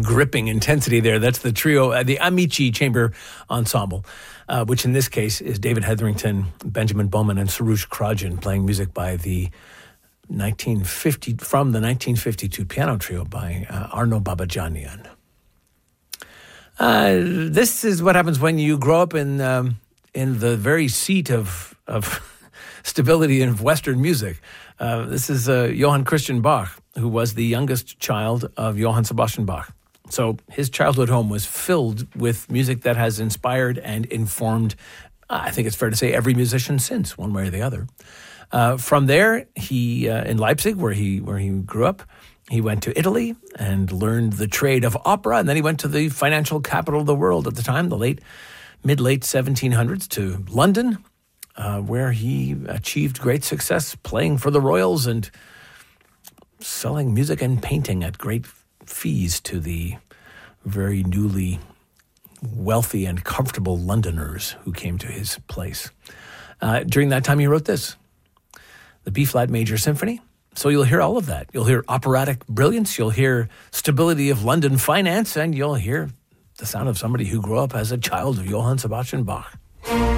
gripping intensity there. That's the trio, the Amici Chamber Ensemble, which in this case is David Hetherington, Benjamin Bowman, and Soroush Karajan playing music by the 1952 piano trio by Arno Babajanian. This is what happens when you grow up in the very seat of stability in Western music. This is Johann Christian Bach, who was the youngest child of Johann Sebastian Bach. So his childhood home was filled with music that has inspired and informed, I think it's fair to say, every musician since, one way or the other. From there, he in Leipzig, where he grew up, he went to Italy and learned the trade of opera, and then he went to the financial capital of the world at the time, the mid-late 1700s, to London, where he achieved great success playing for the royals and selling music and painting at great fees to the very newly wealthy and comfortable Londoners who came to his place. During that time, he wrote this, the B-flat Major Symphony. So you'll hear all of that. You'll hear operatic brilliance, you'll hear stability of London finance, and you'll hear the sound of somebody who grew up as a child of Johann Sebastian Bach.